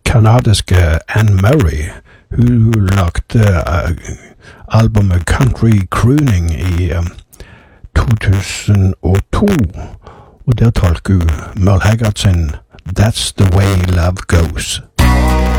kanadiske Anne Murray. Hun lagde albumet Country Crooning i 2002, og der tolker hun Merle Haggard sin That's the Way Love Goes.